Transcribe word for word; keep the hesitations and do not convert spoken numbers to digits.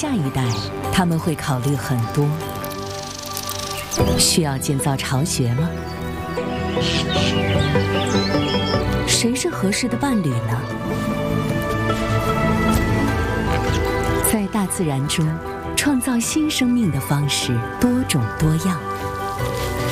下一代，他们会考虑很多。需要建造巢穴吗？谁是合适的伴侣呢？在大自然中，创造新生命的方式多种多样。